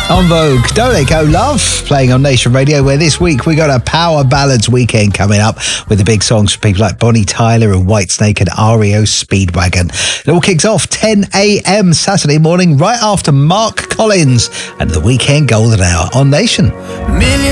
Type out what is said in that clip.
On Vogue, Don't Let Go Love, playing on Nation Radio, where this week we got a Power Ballads weekend coming up with the big songs from people like Bonnie Tyler and Whitesnake and REO Speedwagon. It all kicks off 10 a.m. Saturday morning, right after Mark Collins and the Weekend Golden Hour on Nation. Millions